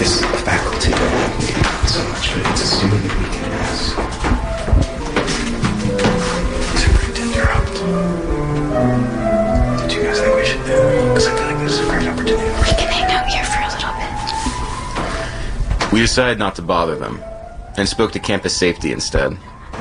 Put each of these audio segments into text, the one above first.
this is the faculty that not so much, but it's assuming that we can ask. Sorry to interrupt. Did you guys think we should do it? Because I feel like this is a great opportunity. We can hang out here for a little bit. We decided not to bother them, and spoke to campus safety instead.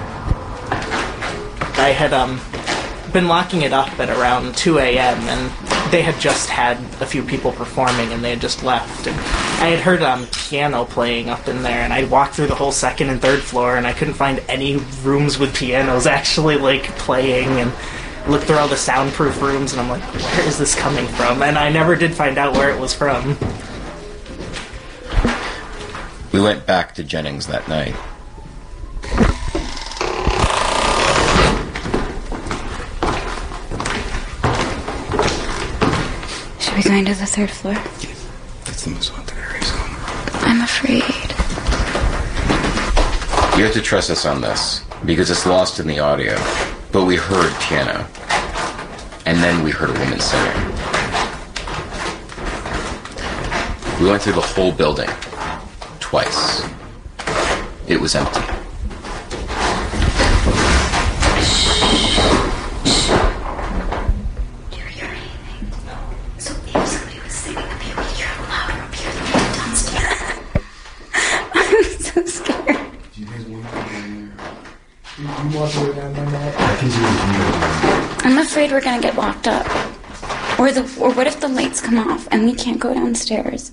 I had been locking it up at around 2 a.m. and they had just had a few people performing and they had just left. And I had heard piano playing up in there, and I'd walked through the whole second and third floor and I couldn't find any rooms with pianos actually playing, and looked through all the soundproof rooms and I'm like, where is this coming from? And I never did find out where it was from. We went back to Jennings that night. Should we go into the third floor? Yeah, that's the most haunted area zone. I'm afraid. You have to trust us on this, because it's lost in the audio. But we heard piano. And then we heard a woman singing. We went through the whole building. Twice. It was empty. I'm afraid we're gonna get locked up. Or what if the lights come off and we can't go downstairs?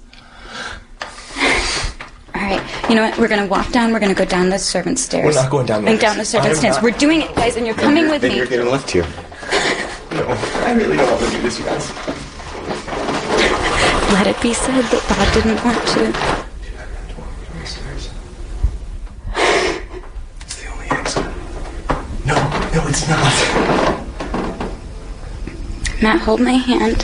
Alright, you know what? We're gonna walk down, we're gonna go down the servants' stairs. We're not going down there. And down the servants' stairs. We're doing it, guys, and you're coming with me. Then you're getting left here. No, I really don't want to do this, you guys. Let it be said that Bob didn't want to. It's the only exit. No, it's not. Matt, hold my hand.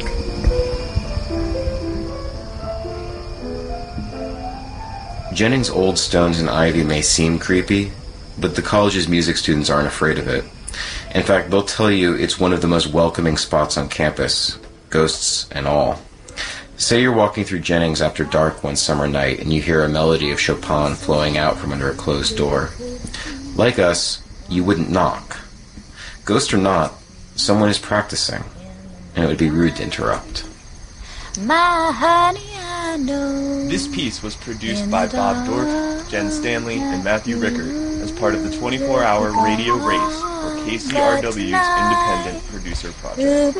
Jennings' old stones and ivy may seem creepy, but the college's music students aren't afraid of it. In fact, they'll tell you it's one of the most welcoming spots on campus, ghosts and all. Say you're walking through Jennings after dark one summer night and you hear a melody of Chopin flowing out from under a closed door. Like us, you wouldn't knock. Ghost or not, someone is practicing, and it would be rude to interrupt. My honey, I know. This piece was produced by Bob Dorff, Jen Stanley, and Matthew Rickard as part of the 24-hour radio race for KCRW's Independent Producer Project.